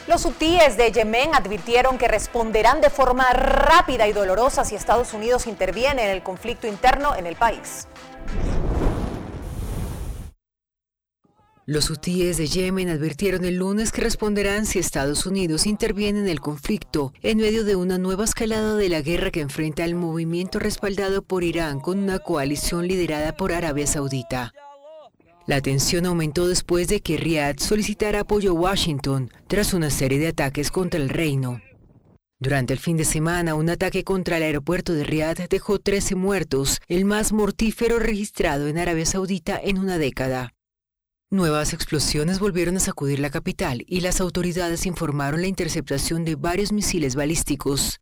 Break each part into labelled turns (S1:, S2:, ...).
S1: Los hutíes de Yemen advirtieron que responderán de forma rápida y dolorosa si Estados Unidos interviene en el conflicto interno en el país.
S2: Los hutíes de Yemen advirtieron el lunes que responderán si Estados Unidos interviene en el conflicto en medio de una nueva escalada de la guerra que enfrenta al movimiento respaldado por Irán con una coalición liderada por Arabia Saudita. La tensión aumentó después de que Riad solicitara apoyo a Washington tras una serie de ataques contra el reino. Durante el fin de semana, un ataque contra el aeropuerto de Riad dejó 13 muertos, el más mortífero registrado en Arabia Saudita en una década. Nuevas explosiones volvieron a sacudir la capital y las autoridades informaron la interceptación de varios misiles balísticos.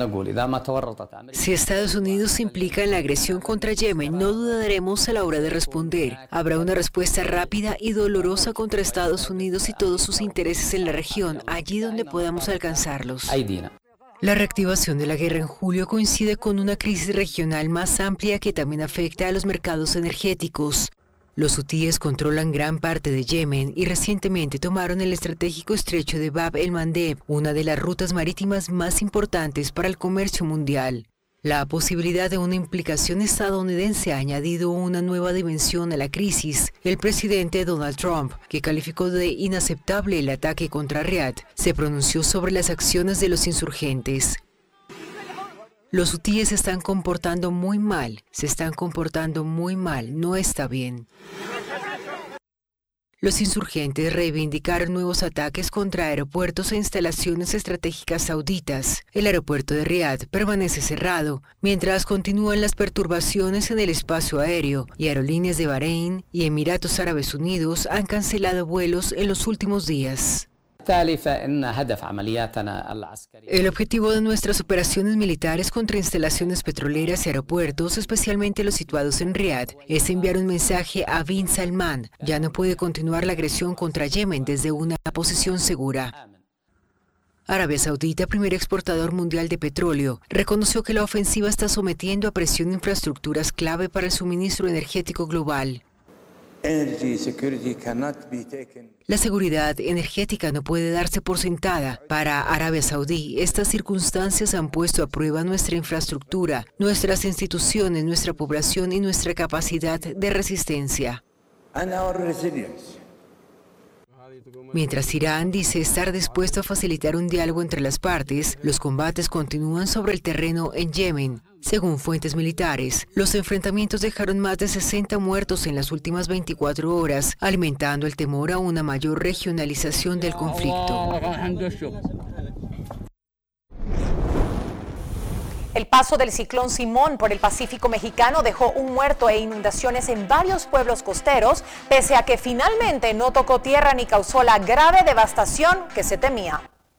S2: Si Estados Unidos se implica en la agresión contra Yemen, no dudaremos a la hora de responder. Habrá una respuesta rápida y dolorosa contra Estados Unidos y todos sus intereses en la región, allí donde podamos alcanzarlos. La reactivación de la guerra en julio coincide con una crisis regional más amplia que también afecta a los mercados energéticos. Los hutíes controlan gran parte de Yemen y recientemente tomaron el estratégico estrecho de Bab el-Mandeb, una de las rutas marítimas más importantes para el comercio mundial. La posibilidad de una implicación estadounidense ha añadido una nueva dimensión a la crisis. El presidente Donald Trump, que calificó de inaceptable el ataque contra Riad, se pronunció sobre las acciones de los insurgentes. Los hutíes se están comportando muy mal, no está bien. Los insurgentes reivindicaron nuevos ataques contra aeropuertos e instalaciones estratégicas sauditas. El aeropuerto de Riad permanece cerrado, mientras continúan las perturbaciones en el espacio aéreo, y aerolíneas de Bahrein y Emiratos Árabes Unidos han cancelado vuelos en los últimos días. El objetivo de nuestras operaciones militares contra instalaciones petroleras y aeropuertos, especialmente los situados en Riad, es enviar un mensaje a Bin Salman. Ya no puede continuar la agresión contra Yemen desde una posición segura. Arabia Saudita, primer exportador mundial de petróleo, reconoció que la ofensiva está sometiendo a presión infraestructuras clave para el suministro energético global. La seguridad energética no puede darse por sentada. Para Arabia Saudí, estas circunstancias han puesto a prueba nuestra infraestructura, nuestras instituciones, nuestra población y nuestra capacidad de resistencia. Mientras Irán dice estar dispuesto a facilitar un diálogo entre las partes, los combates continúan sobre el terreno en Yemen. Según fuentes militares, los enfrentamientos dejaron más de 60 muertos en las últimas 24 horas, alimentando el temor a una mayor regionalización del conflicto.
S1: El paso del ciclón Simón por el Pacífico mexicano dejó un muerto e inundaciones en varios pueblos costeros, pese a que finalmente no tocó tierra ni causó la grave devastación que se temía.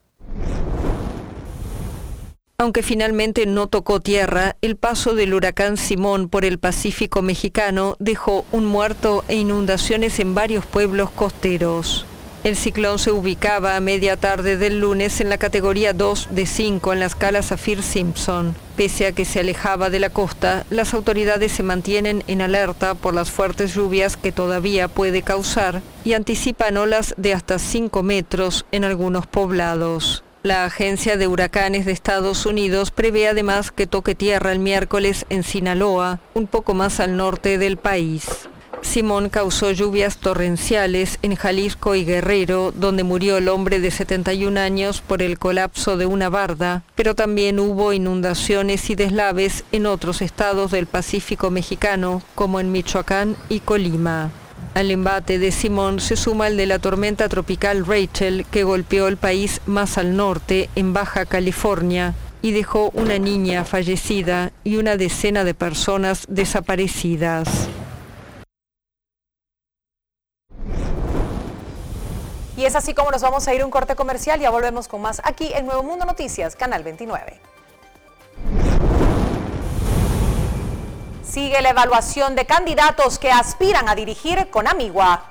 S3: Aunque finalmente no tocó tierra, el paso del huracán Simón por el Pacífico mexicano dejó un muerto e inundaciones en varios pueblos costeros. El ciclón se ubicaba a media tarde del lunes en la categoría 2 de 5 en la escala Saffir-Simpson. Pese a que se alejaba de la costa, las autoridades se mantienen en alerta por las fuertes lluvias que todavía puede causar y anticipan olas de hasta 5 metros en algunos poblados. La Agencia de Huracanes de Estados Unidos prevé además que toque tierra el miércoles en Sinaloa, un poco más al norte del país. Simón causó lluvias torrenciales en Jalisco y Guerrero, donde murió el hombre de 71 años por el colapso de una barda, pero también hubo inundaciones y deslaves en otros estados del Pacífico mexicano, como en Michoacán y Colima. Al embate de Simón se suma el de la tormenta tropical Rachel, que golpeó el país más al norte, en Baja California, y dejó una niña fallecida y una decena de personas desaparecidas.
S1: Y es así como nos vamos a ir a un corte comercial. Ya volvemos con más aquí en Nuevo Mundo Noticias, Canal 29. Sigue la evaluación de candidatos que aspiran a dirigir con Amigua.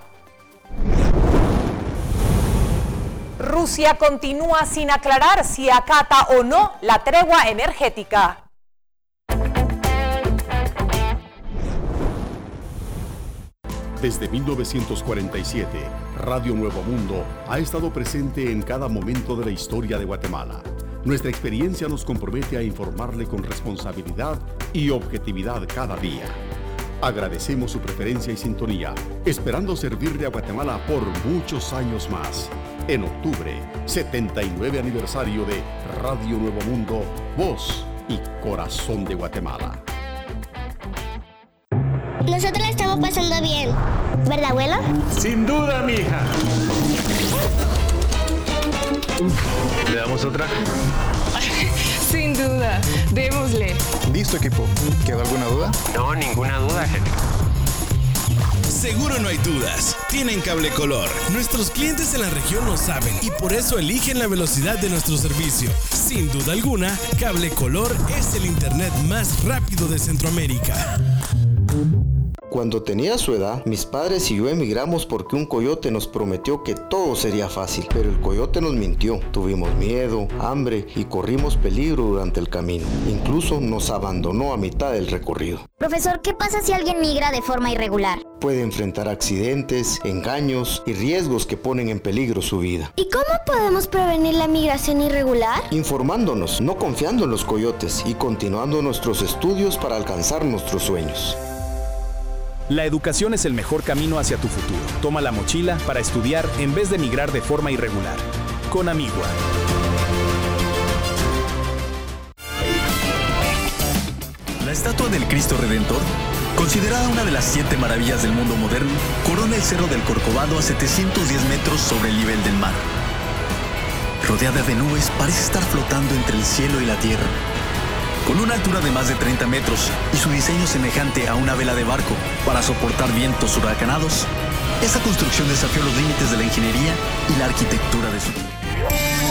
S1: Rusia continúa sin aclarar si acata o no la tregua energética.
S4: Desde 1947, Radio Nuevo Mundo ha estado presente en cada momento de la historia de Guatemala. Nuestra experiencia nos compromete a informarle con responsabilidad y objetividad cada día. Agradecemos su preferencia y sintonía, esperando servirle a Guatemala por muchos años más. En octubre, 79 aniversario de Radio Nuevo Mundo, voz y corazón de Guatemala.
S5: Nosotros la estamos pasando bien, ¿verdad, abuelo?
S6: Sin duda, mija. ¿Le damos otra?
S7: Sin duda, démosle.
S8: Listo, equipo. ¿Queda alguna duda?
S6: No, ninguna duda, jefe.
S9: Seguro no hay dudas. Tienen Cable Color. Nuestros clientes en la región lo saben y por eso eligen la velocidad de nuestro servicio. Sin duda alguna, Cable Color es el internet más rápido de Centroamérica.
S10: Cuando tenía su edad, mis padres y yo emigramos porque un coyote nos prometió que todo sería fácil, pero el coyote nos mintió. Tuvimos miedo, hambre y corrimos peligro durante el camino. Incluso nos abandonó a mitad del recorrido.
S5: Profesor, ¿qué pasa si alguien migra de forma irregular?
S10: Puede enfrentar accidentes, engaños y riesgos que ponen en peligro su vida.
S5: ¿Y cómo podemos prevenir la migración irregular?
S10: Informándonos, no confiando en los coyotes y continuando nuestros estudios para alcanzar nuestros sueños.
S11: La educación es el mejor camino hacia tu futuro. Toma la mochila para estudiar en vez de migrar de forma irregular. Con Amigua.
S12: La estatua del Cristo Redentor, considerada una de las 7 maravillas del mundo moderno, corona el Cerro del Corcovado a 710 metros sobre el nivel del mar. Rodeada de nubes, parece estar flotando entre el cielo y la tierra. Con una altura de más de 30 metros y su diseño semejante a una vela de barco para soportar vientos huracanados, esta construcción desafió los límites de la ingeniería y la arquitectura de su tiempo.